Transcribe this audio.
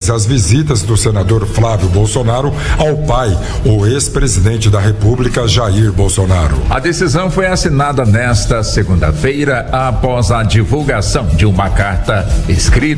após as visitas do senador Flávio Bolsonaro ao pai, o ex-presidente da República, Jair Bolsonaro. A decisão foi assinada nesta segunda-feira após a divulgação de uma carta escrita